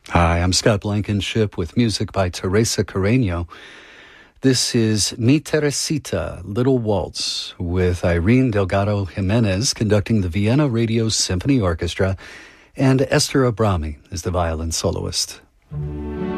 Hi, I'm Scott Blankenship with music by Teresa Carreño. This is Mi Teresita, Little Waltz, with Irene Delgado Jimenez conducting the Vienna Radio Symphony Orchestra, and Esther Abrami is the violin soloist.